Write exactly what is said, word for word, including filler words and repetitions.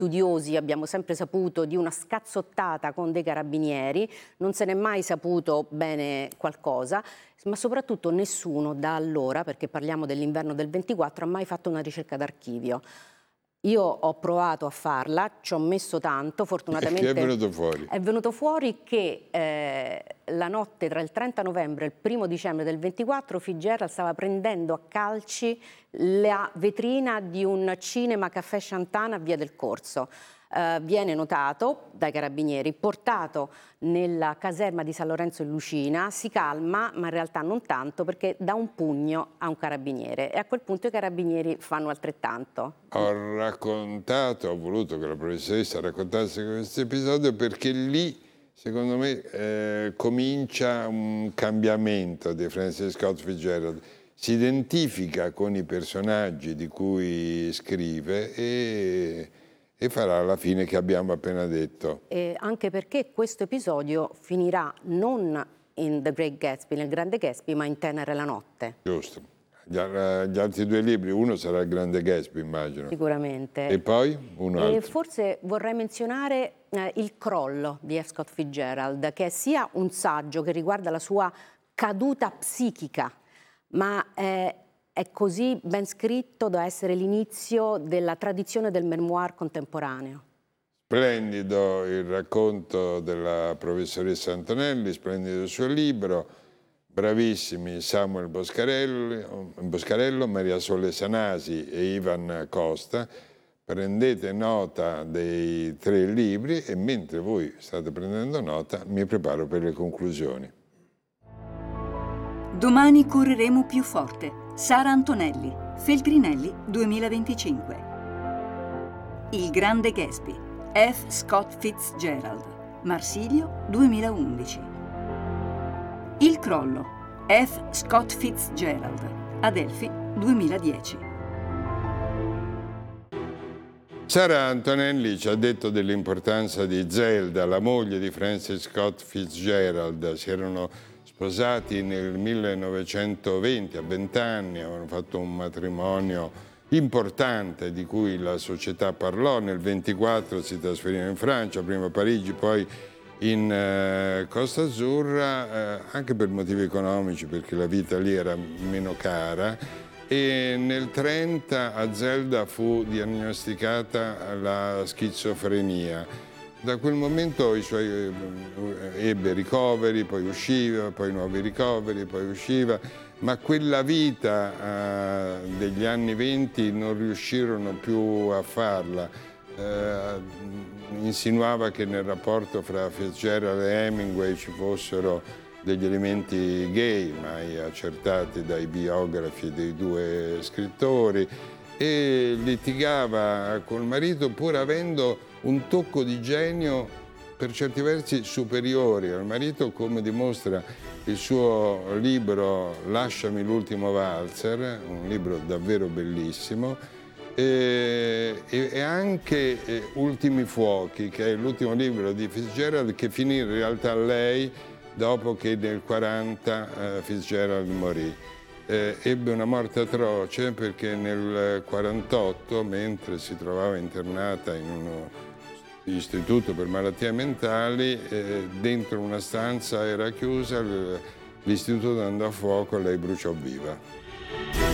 studiosi abbiamo sempre saputo di una scazzottata con dei carabinieri, non se n'è mai saputo bene qualcosa, ma soprattutto nessuno da allora, perché parliamo dell'inverno del ventiquattro, ha mai fatto una ricerca d'archivio. Io ho provato a farla, ci ho messo tanto, fortunatamente... E che è venuto fuori? È venuto fuori che eh, la notte tra il trenta novembre e il primo dicembre del ventiquattro Fitzgerald stava prendendo a calci la vetrina di un cinema Caffè Chantana a Via del Corso. Uh, viene notato dai carabinieri, portato nella caserma di San Lorenzo in Lucina, si calma, ma in realtà non tanto, perché dà un pugno a un carabiniere e a quel punto i carabinieri fanno altrettanto. Ho raccontato, ho voluto che la professoressa raccontasse questo episodio perché lì, secondo me, eh, comincia un cambiamento di Francis Scott Fitzgerald. Si identifica con i personaggi di cui scrive e... e farà la fine che abbiamo appena detto. E anche perché questo episodio finirà non in The Great Gatsby, nel Grande Gatsby, ma in Tenere la notte. Giusto. Gli, gli altri due libri, uno sarà il Grande Gatsby, immagino. Sicuramente. E poi uno altro. E forse vorrei menzionare eh, Il crollo di F. Scott Fitzgerald, che è sia un saggio che riguarda la sua caduta psichica, ma è è così ben scritto da essere l'inizio della tradizione del memoir contemporaneo. Splendido il racconto della professoressa Antonelli, splendido il suo libro, bravissimi Samuel Boscarello, Boscarello, Maria Sole Sanasi e Ivan Costa. Prendete nota dei tre libri e mentre voi state prendendo nota mi preparo per le conclusioni. Domani correremo più forte. Sara Antonelli, Feltrinelli duemilaventicinque. Il Grande Gatsby, F. Scott Fitzgerald, Marsilio duemilaundici. Il crollo, F. Scott Fitzgerald, Adelphi duemiladieci. Sara Antonelli ci ha detto dell'importanza di Zelda, la moglie di Francis Scott Fitzgerald. Si erano sposati nel millenovecentoventi, a vent'anni, avevano fatto un matrimonio importante di cui la società parlò. Nel ventiquattro si trasferirono in Francia, prima a Parigi, poi in eh, Costa Azzurra, eh, anche per motivi economici, perché la vita lì era meno cara. E nel trenta a Zelda fu diagnosticata la schizofrenia. Da quel momento i suoi, ebbe ricoveri, poi usciva, poi nuovi ricoveri, poi usciva, ma quella vita eh, degli anni venti non riuscirono più a farla. Eh, insinuava che nel rapporto fra Fitzgerald e Hemingway ci fossero degli elementi gay, mai accertati dai biografi dei due scrittori, e litigava col marito pur avendo un tocco di genio per certi versi superiore al marito, come dimostra il suo libro Lasciami l'ultimo valzer, un libro davvero bellissimo, e, e anche eh, Ultimi fuochi, che è l'ultimo libro di Fitzgerald, che finì in realtà lei dopo che nel quaranta eh, Fitzgerald morì. Eh, ebbe una morte atroce perché nel quarantotto, mentre si trovava internata in uno istituto per malattie mentali, eh, dentro una stanza era chiusa, l'istituto andò a fuoco e lei bruciò viva.